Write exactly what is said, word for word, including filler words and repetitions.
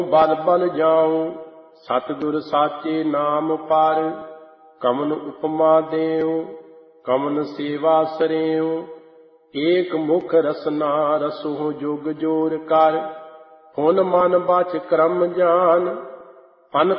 ਬਲ ਬਲ ਜਾਉ ਸਤਿਗੁਰ ਸਾਚੇ ਨਾਮ ਪਰ। ਕਮਨ ਉਪਮਾ ਦੇਉ ਕਮਨ ਸੇਵਾ ਸਰਿਉ। ਏਕ ਮੁਖ ਰਸਨਾ ਰਸੋ ਜੁਗ ਜੋਰ ਕਰ। ਹੁਨ ਮਨ ਬਚ ਕਰਮ ਜਾਨ।